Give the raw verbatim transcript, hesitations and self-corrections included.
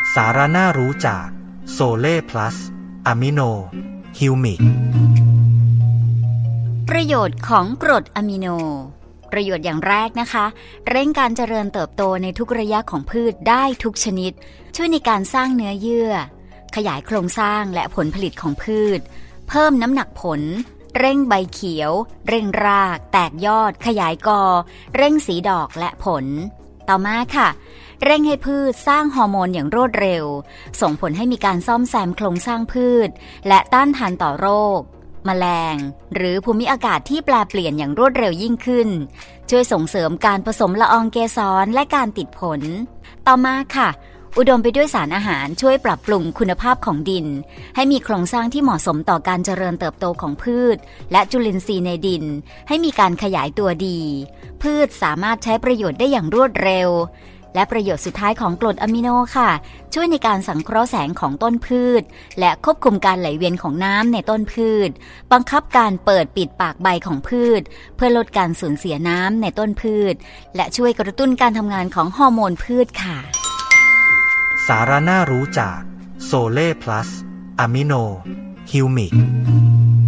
สาระน่ารู้จากโซเล่พลัสอะมิโนฮิวมิกประโยชน์ของกรดอะมิโนประโยชน์อย่างแรกนะคะเร่งการเจริญเติบโตในทุกระยะของพืชได้ทุกชนิดช่วยในการสร้างเนื้อเยื่อขยายโครงสร้างและผลผลิตของพืชเพิ่มน้ำหนักผลเร่งใบเขียวเร่งรากแตกยอดขยายกอเร่งสีดอกและผลต่อมาค่ะเร่งให้พืชสร้างฮอร์โมนอย่างรวดเร็วส่งผลให้มีการซ่อมแซมโครงสร้างพืชและต้านทานต่อโรคแมลงหรือภูมิอากาศที่แปรเปลี่ยนอย่างรวดเร็วยิ่งขึ้นช่วยส่งเสริมการผสมละอองเกสรและการติดผลต่อมาค่ะอุดมไปด้วยสารอาหารช่วยปรับปรุงคุณภาพของดินให้มีโครงสร้างที่เหมาะสมต่อการเจริญเติบโตของพืชและจุลินทรีย์ในดินให้มีการขยายตัวดีพืชสามารถใช้ประโยชน์ได้อย่างรวดเร็วและประโยชน์สุดท้ายของกรดอะมิโนค่ะช่วยในการสังเคราะห์แสงของต้นพืชและควบคุมการไหลเวียนของน้ำในต้นพืชบังคับการเปิดปิดปากใบของพืชเพื่อลดการสูญเสียน้ำในต้นพืชและช่วยกระตุ้นการทำงานของฮอร์โมนพืชค่ะสาระน่ารู้จากโซเล่พลัสอะมิโนฮิวมิก